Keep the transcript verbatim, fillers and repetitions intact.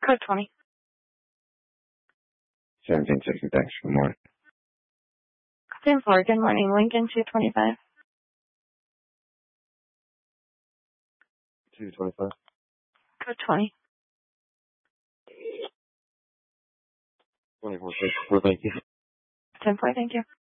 Code twenty. seventeen sixty, thanks. Good morning. Same floor. Good morning. Lincoln two twenty-five. two twenty-five. Code twenty. twenty-four sixty-four, thank you. ten four, thank you.